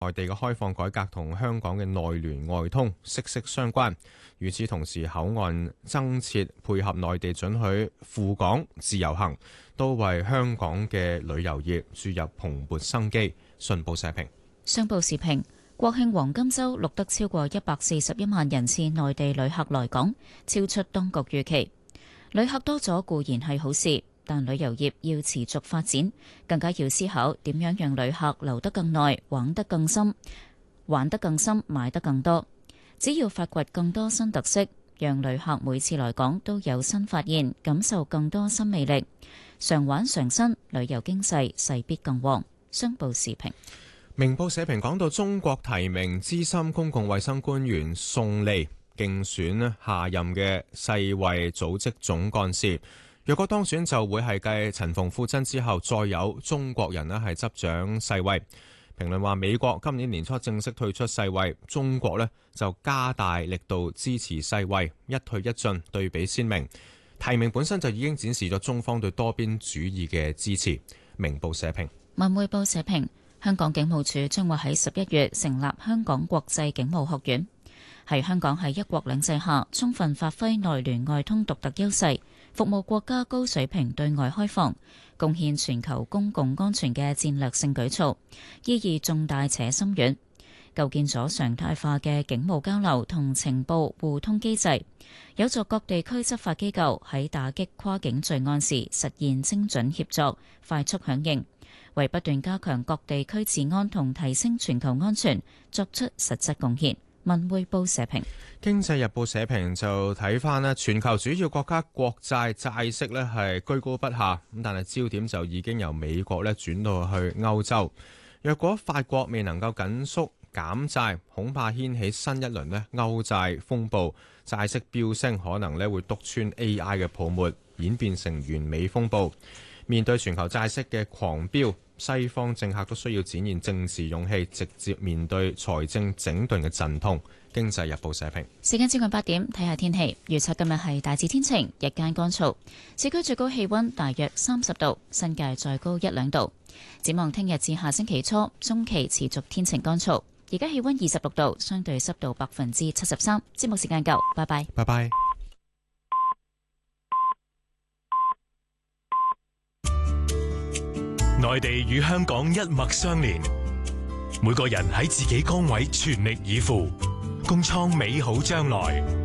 內地嘅開放改革同香港嘅內聯外通息息相關。與此同時，口岸增設配合內地准許赴港自由行，都為香港嘅旅遊業注入蓬勃生機。信報社評。 商報時評，國慶黃金週錄得超過141萬人次內地旅客來港，超出當局預期。旅客多咗固然係好事，但旅遊業要持續發展，更加要思考點樣讓旅客留得更耐、玩得更深、買得更多。只要發掘更多新特色，讓旅客每次來港都有新發現，感受更多新魅力，常玩常新，旅遊經濟勢必更旺。商報時評。 明報社評講到，中國提名資深公共衛生官員宋利競選下任嘅世衛組織總幹事，若果當選就會係繼陳馮富珍之後再有中國人係執掌世衛。評論話，美國今年年初正式退出世衛，中國呢就加大力度支持世衛，一退一進，對比鮮明。提名本身就已經展示咗中方對多邊主義嘅支持。明報社評。 文匯報社評，香港警務處將會喺11月成立香港國際警務學院，係香港喺一國兩制下充分發揮內聯外通獨特優勢，服務國家高水平對外開放，貢獻全球公共安全嘅戰略性舉措，意義重大且深遠，構建咗常態化嘅警務交流同情報互通機制，有助各地區執法機構喺打擊跨境罪案時實現精準協作、快速響應，為不斷加強各地區治安同提升全球安全作出實質貢獻。文匯報社評。 經濟日報社評就睇翻咧，全球主要國家國債債息咧係居高不下，咁但係焦點就已經由美國咧轉到去歐洲。若果法國未能夠緊縮減債，恐怕掀起新一輪咧歐債風暴，債息飆升，可能咧會篤穿 AI 嘅泡沫，演變成完美風暴。面對全球債息嘅狂飆，西方政客都需要展現政治勇氣，直接面對財政整頓嘅陣痛。經濟日報社評。 時間接近8點，睇下天氣預測。今日係大致天晴，日間乾燥，市區最高氣溫大約30度，新界再高1-2度。展望聽日至下星期初，中期持續天晴乾燥。而家氣溫26度，相對濕度73%。節目時間夠，拜拜。 拜拜。 內地與香港一脈相連，每個人喺自己崗位全力以赴，共創美好將來。